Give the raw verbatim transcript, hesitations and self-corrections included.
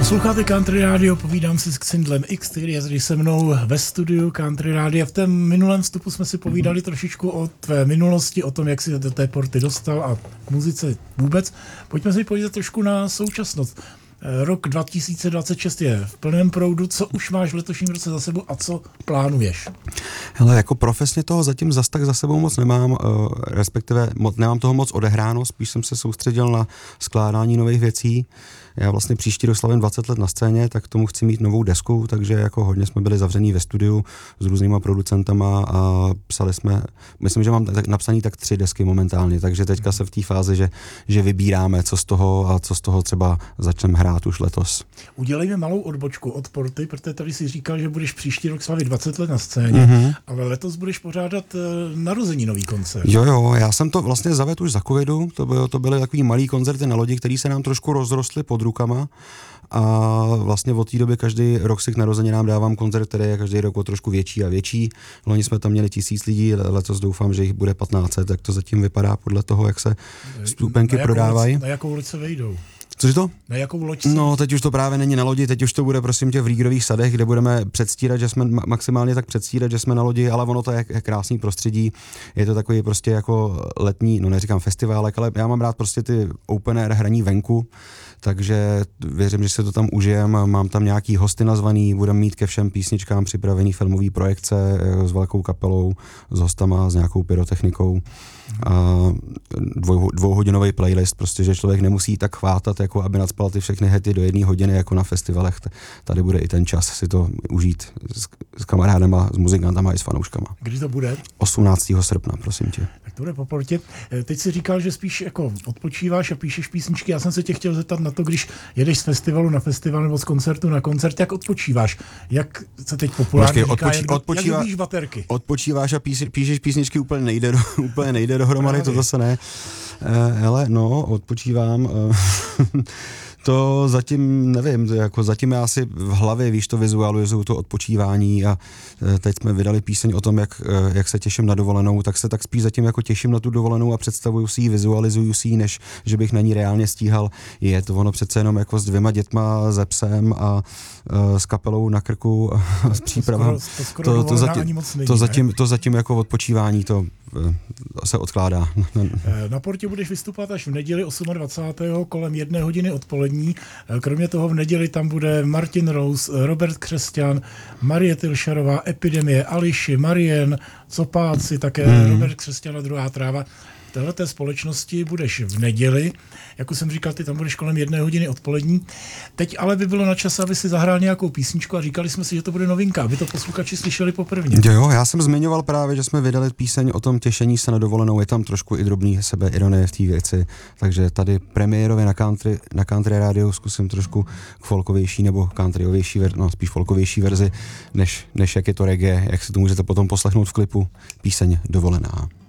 Posloucháte Country Radio, povídám si s Xindlem X, který je zde se mnou ve studiu Country Radio. V tom minulém vstupu jsme si povídali trošičku o tvé minulosti, o tom, jak jsi do té porty dostal a muzice vůbec. Pojďme si povídat trošku na současnost. Rok dva tisíce dvacet šest je v plném proudu. Co už máš v letošním roce za sebou a co plánuješ? Hele, jako profesně toho zatím zas tak za sebou moc nemám, respektive nemám toho moc odehráno, spíš jsem se soustředil na skládání nových věcí. Já vlastně příští rok slavím dvacet let na scéně, tak tomu chci mít novou desku, takže jako hodně jsme byli zavření ve studiu s různýma producentama a psali jsme, myslím, že mám tak napsaný tak tři desky momentálně, takže teďka se v té fázi, že, že vybíráme, co z toho a co z toho třeba začneme hrát už letos. Udělejme malou odbočku od porty, protože tady si říkal, že budeš příští rok slavit dvacet let na scéně, mm-hmm. ale letos budeš pořádat narozeninový koncert. Jo, jo, já jsem to vlastně zavedl už za covidu, to, bylo, to byly takový malý koncerty na lodi, který se nám trošku rozrostly pod rukama a vlastně od té doby každý rok si k narozeninám dávám koncert, který je každý rok o trošku větší a větší. Loni jsme tam měli tisíc lidí, letos doufám, že jich bude patnáct set, tak to zatím vypadá podle toho, jak se vstupenky prodávají. Na jakou loď se vejdou? Cože to? Na jakou loď se... No, teď už to právě není na lodi, teď už to bude prosím tě v Rýgerových sadech, kde budeme předstírat, že jsme maximálně tak předstírat, že jsme na lodi, ale ono to je, je krásný prostředí. Je to takový prostě jako letní, no neříkám festiválek, ale já mám rád prostě ty open air hraní venku, takže věřím, že se to tam užijem, mám tam nějaký hosty nazvaný, budeme mít ke všem písničkám připravený filmový projekce s velkou kapelou, s hostama, s nějakou pyrotechnikou a dvou, dvouhodinový playlist, prostě, že člověk nemusí tak chvátat, jako aby nacpal ty všechny hity do jedné hodiny, jako na festivalech. Tady bude i ten čas si to užít s, s kamarádama, s muzikantama i s fanouškama. Kdy to bude? osmnáctého srpna, prosím tě. Tak to bude po portě. Teď si říkal, že spíš jako odpočíváš a píšeš písničky. Já jsem se tě chtěl zeptat na to, když jedeš z festivalu na festival nebo z koncertu na koncert, jak odpočíváš? Jak se teď populárně Počkej, říká, odpočí, jak, odpočívá, jak vidíš baterky? Odpočíváš a píš, píšeš písničky úplně nejde, do, úplně nejde dohromady, to zase ne. Uh, hele, no, odpočívám. Uh, To zatím nevím, to jako zatím já si v hlavě, víš, to vizualizuju, to odpočívání a teď jsme vydali píseň o tom, jak, jak se těším na dovolenou, tak se tak spíš zatím jako těším na tu dovolenou a představuju si ji, vizualizuju si ji, než že bych na ní reálně stíhal jet. Ono přece jenom jako s dvěma dětma, se psem a uh, s kapelou na krku a s přípravou. To, skoro, to, skoro to, to, zatím, není, to, zatím, to zatím jako odpočívání to se odkládá. Na portě budeš vystupovat až v neděli dvacátého osmého kolem jedné hodiny odpolední. Kromě toho v neděli tam bude Martin Rose, Robert Křesťan, Marie Tilšarová, Epidemie, Ališi, Marien, Copáci, také hmm. Robert Křesťan a druhá tráva. V téhleté společnosti budeš v neděli, jako jsem říkal, ty tam budeš kolem jedné hodiny odpolední. Teď ale by bylo na čas, aby si zahrál nějakou písničku a říkali jsme si, že to bude novinka, aby to posluchači slyšeli poprvně. Jo, jo, já jsem zmiňoval právě, že jsme vydali píseň o tom těšení se na dovolenou, je tam trošku i drobný sebeironie v té věci, takže tady premiérově na country, na country rádiu zkusím trošku folkovější nebo countryovější, no spíš folkovější verzi, než, než jak je to reggae, jak si to můžete potom poslechnout v klipu, píseň Dovolená.